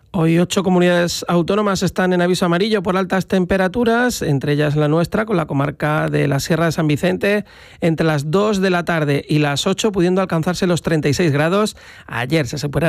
Hoy 8 comunidades autónomas están en aviso amarillo por altas temperaturas, entre ellas la nuestra, con la comarca de la Sierra de San Vicente, entre las 2 de la tarde y las 8, pudiendo alcanzarse los 36 grados. Ayer se superaron